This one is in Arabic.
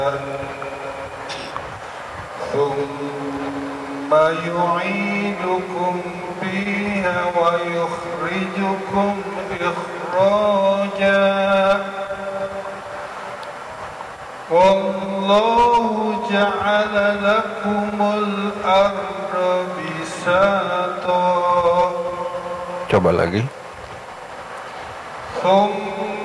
ثم يعيدكم فيها ويخرجكم إخراجا والله جعل لكم الأرض بساطا. Coba lagi. ثم